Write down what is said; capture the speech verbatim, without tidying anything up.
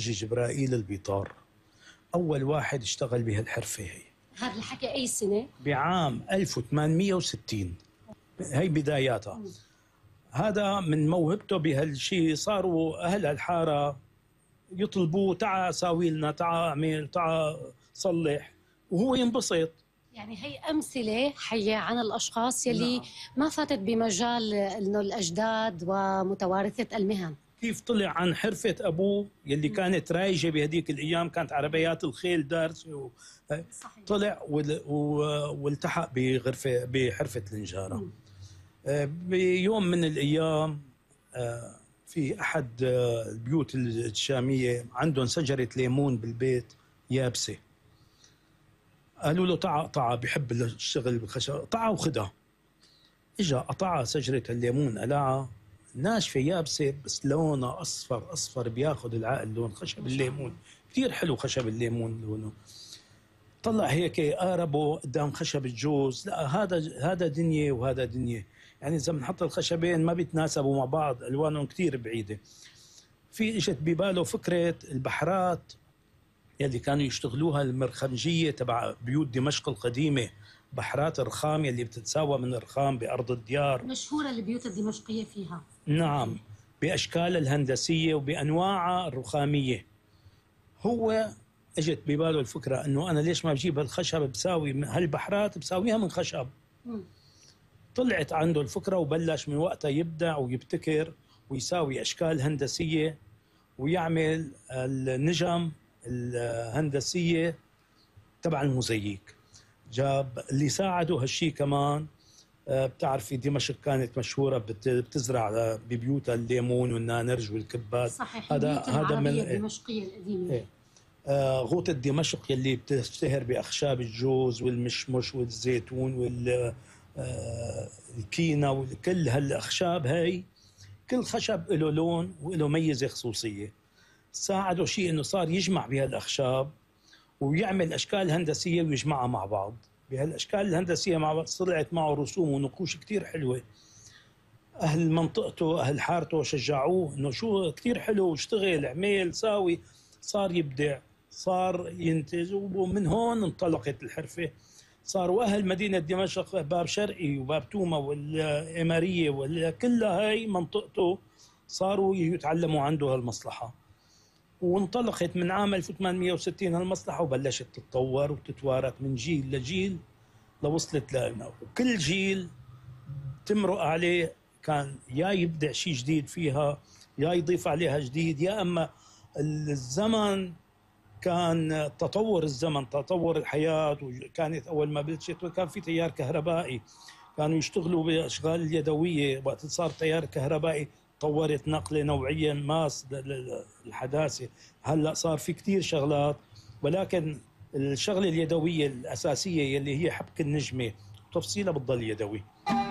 الحاج جبرائيل البيطار أول واحد اشتغل بهالحرفة هي. هذا الحكي أي سنة؟ بعام ألف وثمانمئة وستين، هي بداياتها. م. هذا من موهبته بهالشيء صاروا أهل الحارة يطلبوه تعا ساوي لنا، تعا اعمل، تعا صلح، وهو ينبسط. يعني هي أمثلة حية عن الأشخاص يلي نعم. ما فاتت بمجال إنه الأجداد ومتوارثة المهن. كيف طلع عن حرفة أبوه يلي م. كانت رايجة بهديك الأيام، كانت عربيات الخيل دارسة و... طلع والتحق بغرفة بحرفة النجارة. بيوم من الأيام في أحد البيوت الشامية عندهم شجرة ليمون بالبيت يابسة، قالوا له تعا قطعها، بيحب الشغل بالخشب، قطعها وخدها. اجا قطعها شجرة الليمون، قلعها ناشفة يابسة بس لونها أصفر أصفر، بياخذ العقل لون خشب الليمون، كثير حلو خشب الليمون لونه. طلع هيك قاربه قدام خشب الجوز، لا هذا هذا دنيا وهذا دنيا، يعني إذا بنحط الخشبين ما بيتناسبوا مع بعض، ألوانهم كثير بعيدة. في اجت بباله فكرة البحرات يلي كانوا يشتغلوها المرخمجية تبع بيوت دمشق القديمة، بحرات الرخام يلي بتتساوى من الرخام بأرض الديار، مشهورة البيوت الدمشقية فيها. نعم، بأشكالها الهندسية وبأنواعها الرخامية. هو اجت بباله الفكرة انه انا ليش ما بجيب هالخشب بساوي هالبحرات بساويها من خشب. م. طلعت عنده الفكرة وبلش من وقتها يبدع ويبتكر ويساوي اشكال هندسية ويعمل النجم الهندسية تبع الموزاييك. جاب اللي ساعده هالشي كمان، بتعرفي دمشق كانت مشهورة بتزرع ببيوتها الليمون والنانرج والكبات. صحيح، هذا هذا من الدمشقية القديمة. ايه. آه غوطة دمشق يلي بتشتهر بأخشاب الجوز والمشمش والزيتون والكينا وكل هالأخشاب هاي، كل خشب له لون وله ميزة خصوصية. ساعده شيء انه صار يجمع بهالأخشاب ويعمل أشكال هندسية ويجمعها مع بعض. بهالأشكال الهندسية مع بعض طلعت معه رسوم ونقوش كتير حلوة. أهل منطقته أهل حارته شجعوه إنه شو كتير حلو، واشتغل عمل ساوي، صار يبدع، صار ينتج، ومن هون انطلقت الحرفة. صاروا أهل مدينة دمشق باب شرقي وباب توما والإمارية وكلها هاي منطقته صاروا يتعلموا عنده هالمصلحة. وانطلقت من عام ألف وثمانمئة وستين هالمصلحة وبلشت تتطور وتتوارث من جيل لجيل لوصلت لنا، وكل جيل تمرق عليه كان يا يبدع شيء جديد فيها يا يضيف عليها جديد، يا أما الزمن كان تطور الزمن تطور الحياة. وكانت أول ما بلشت كان في تيار كهربائي، كانوا يشتغلوا بأشغال اليدوية، وقت صار تيار كهربائي طورت نقلة نوعيا ماس الحداثة. هلأ صار في كتير شغلات، ولكن الشغلة اليدوية الأساسية اللي هي حبك النجمة وتفصيلها بتضل يدوي.